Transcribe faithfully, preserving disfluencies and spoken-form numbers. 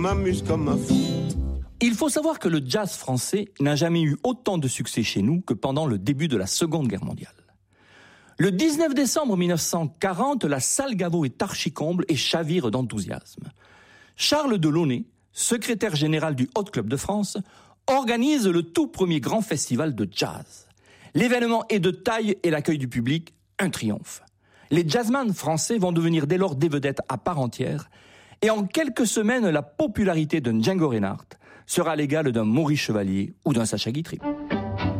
M'amuse comme un fou. Il faut savoir que le jazz français n'a jamais eu autant de succès chez nous que pendant le début de la Seconde Guerre mondiale. Le dix-neuf décembre mille neuf cent quarante, la salle Gaveau est archi-comble et chavire d'enthousiasme. Charles Delaunay, secrétaire général du Hot Club de France, organise le tout premier grand festival de jazz. L'événement est de taille et l'accueil du public, un triomphe. Les jazzman français vont devenir dès lors des vedettes à part entière, et en quelques semaines, la popularité d'un Django Reinhardt sera l'égale d'un Maurice Chevalier ou d'un Sacha Guitry.